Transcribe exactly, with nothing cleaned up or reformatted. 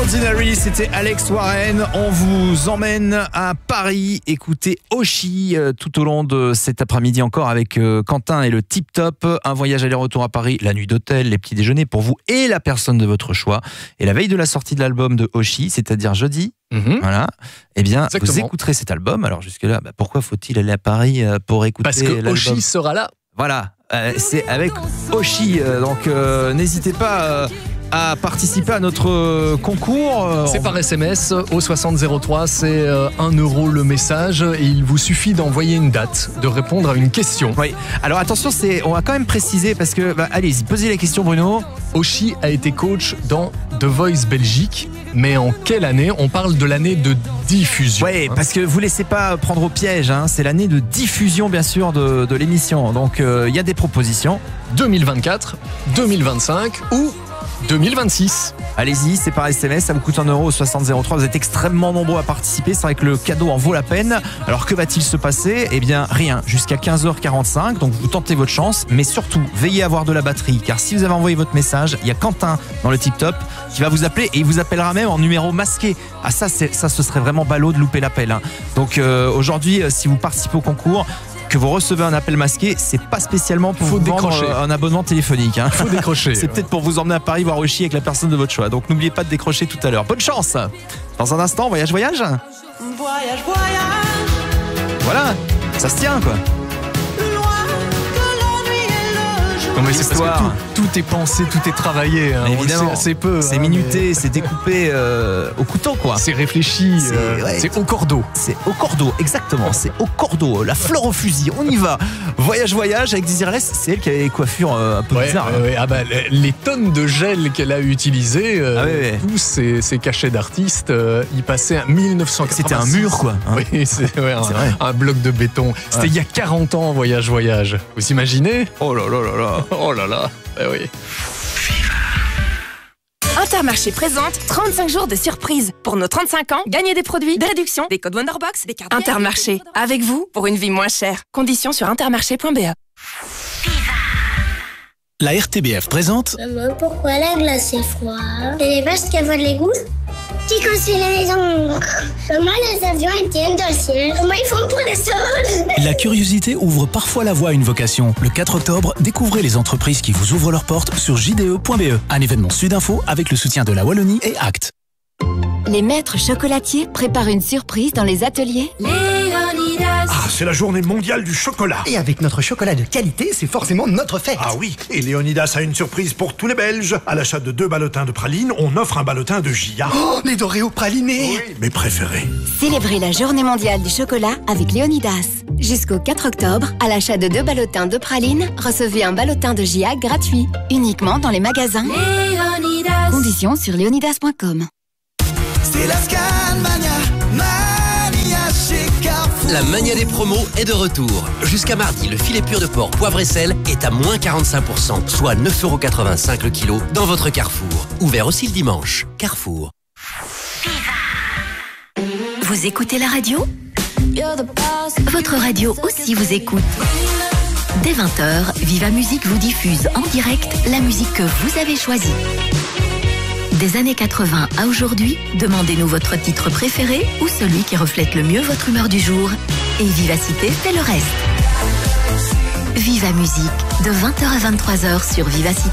Ordinary, c'était Alex Warren. On vous emmène à Paris écouter Oshi euh, tout au long de cet après-midi encore avec euh, Quentin et le Tip Top. Un voyage aller-retour à Paris, la nuit d'hôtel, les petits déjeuners pour vous et la personne de votre choix. Et la veille de la sortie de l'album de Oshi, c'est-à-dire jeudi, mm-hmm. voilà, eh bien, Exactement. Vous écouterez cet album. Alors jusque-là, bah, pourquoi faut-il aller à Paris euh, pour écouter Parce que l'album Oshi sera là. Voilà, euh, c'est avec Oshi. Euh, donc euh, n'hésitez pas... Euh, à participer à notre concours. C'est par S M S au soixante zéro trois, c'est un euro le message et il vous suffit d'envoyer une date, de répondre à une question. Oui, alors attention, c'est, on va quand même préciser parce que, bah, allez-y, posez la question Bruno. Oshi a été coach dans The Voice Belgique, mais en quelle année? On parle de l'année de diffusion. Oui, hein. Parce que vous laissez pas prendre au piège, hein. C'est l'année de diffusion bien sûr de, de l'émission, donc il euh, y a des propositions. deux mille vingt-quatre, deux mille vingt-cinq ou deux mille vingt-six. Allez-y, c'est par S M S, ça vous coûte un euro au soixante zéro trois. Vous êtes extrêmement nombreux à participer, c'est vrai que le cadeau en vaut la peine. Alors que va-t-il se passer? Eh bien rien, jusqu'à quinze heures quarante-cinq, donc vous tentez votre chance, mais surtout veillez à avoir de la batterie, car si vous avez envoyé votre message, il y a Quentin dans le Tip Top qui va vous appeler et il vous appellera même en numéro masqué. Ah ça, c'est, ça ce serait vraiment ballot de louper l'appel, hein. Donc euh, aujourd'hui, si vous participez au concours, que vous recevez un appel masqué, c'est pas spécialement pour Faut vous décrocher. vendre un abonnement téléphonique, hein. Faut décrocher. C'est peut-être pour vous emmener à Paris voir Oshi avec la personne de votre choix. Donc n'oubliez pas de décrocher tout à l'heure. Bonne chance. Dans un instant, voyage voyage. Voyage voyage. Voilà, ça se tient quoi. Non mais c'est parce que tout, tout est pensé, tout est travaillé, hein. Évidemment, assez peu. C'est hein, minuté, mais... c'est découpé euh, au couteau quoi. C'est réfléchi, c'est, euh, ouais, c'est au cordeau. C'est au cordeau, exactement. C'est au cordeau, la fleur au fusil. On y va. Voyage voyage avec Desireless, c'est elle qui avait les coiffures euh, un peu ouais, bizarres. Ouais, ouais. Ah bah, les tonnes de gel qu'elle a utilisées, euh, ah ouais, ouais. tous ces, ces cachets d'artistes, euh, ils passaient à mille neuf cent quatre-vingt-six. C'était un mur quoi. Hein. Oui, c'est, ouais, c'est un, un bloc de béton. C'était ouais. il y a quarante ans, voyage voyage. Vous imaginez? Oh là là là là. Oh là là, eh oui. Intermarché présente trente-cinq jours de surprise. Pour nos trente-cinq ans, gagnez des produits, des réductions, des codes Wonderbox, des cartes. Intermarché, avec vous pour une vie moins chère. Conditions sur intermarché point b e. La R T B F présente. Maman, pourquoi la glace est froide? C'est les vaches qui avalent les goûts? Qui construit la maison? Comment les avions tiennent dans le ciel? Comment ils font pour les sols? La curiosité ouvre parfois la voie à une vocation. Le quatre octobre, découvrez les entreprises qui vous ouvrent leurs portes sur j d e point b e. Un événement Sudinfo avec le soutien de la Wallonie et Act. Les maîtres chocolatiers préparent une surprise dans les ateliers Léonidas. Ah, c'est la journée mondiale du chocolat. Et avec notre chocolat de qualité, c'est forcément notre fête. Ah oui, et Léonidas a une surprise pour tous les Belges. À l'achat de deux ballotins de praline, on offre un ballotin de Gia. Oh, les Doréos pralinés. Oui, mes préférés. Célébrez la journée mondiale du chocolat avec Léonidas. Jusqu'au quatre octobre, à l'achat de deux ballotins de praline, recevez un ballotin de Gia gratuit. Uniquement dans les magasins Léonidas. Conditions sur léonidas point com. C'est la Scanmania, Mania chez Carrefour. La mania des promos est de retour. Jusqu'à mardi, le filet pur de porc poivre et sel est à moins quarante-cinq pour cent, soit neuf euros quatre-vingt-cinq le kilo dans votre Carrefour. Ouvert aussi le dimanche. Carrefour. Vous écoutez la radio? Votre radio aussi vous écoute. Dès vingt heures, Viva Musique vous diffuse en direct la musique que vous avez choisie. Des années quatre-vingts à aujourd'hui, demandez-nous votre titre préféré ou celui qui reflète le mieux votre humeur du jour. Et Vivacité fait le reste. Viva Musique, de vingt heures à vingt-trois heures sur Vivacité.